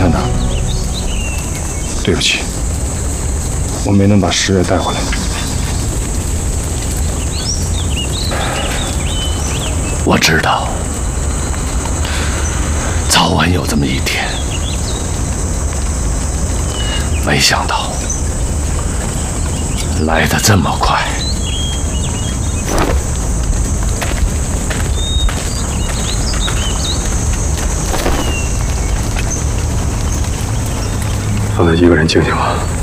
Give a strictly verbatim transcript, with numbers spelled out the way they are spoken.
探长，对不起，我没能把十月带回来。 我知道，早晚有这么一天，没想到来得这么快。 让他一个人静静吧。